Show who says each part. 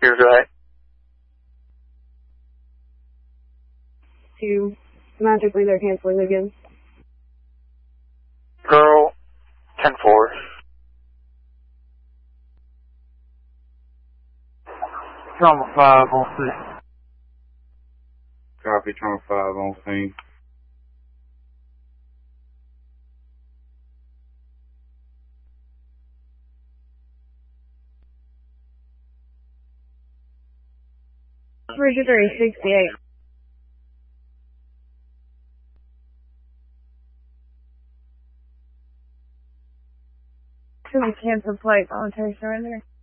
Speaker 1: Here's right.
Speaker 2: To magically they're canceling again.
Speaker 1: Girl, 10-4.
Speaker 3: Trauma 5 on scene.
Speaker 4: Copy, Trauma 5 on scene.
Speaker 2: Bridge 368. Cancel flight, voluntary surrender.